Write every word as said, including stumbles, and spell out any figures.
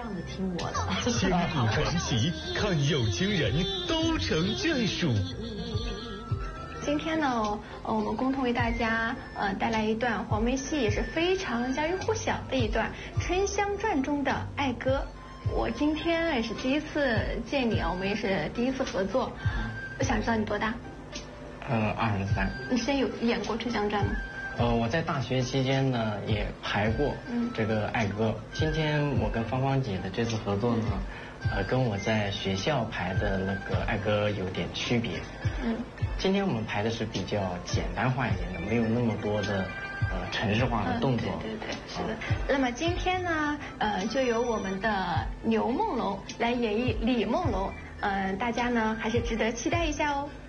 样的听我的。 千古传奇，看有情人都成眷属。 今天呢，呃，我们共同为大家呃带来一段黄梅戏，也是非常家喻户晓的一段《春香传》中的爱歌。我今天也是第一次见你啊，我们也是第一次合作。我想知道你多大？ 呃，二十三。 你之前有演过《春香传》吗？ 呃，我在大学期间呢也排过这个爱歌。嗯、今天我跟芳芳姐的这次合作呢，呃，跟我在学校排的那个爱歌有点区别。嗯。今天我们排的是比较简单化一点的，没有那么多的呃城市化的动作。 嗯、对对对，是的。那么今天呢，呃，就由我们的牛梦龙来演绎李梦龙，呃，大家呢还是值得期待一下哦。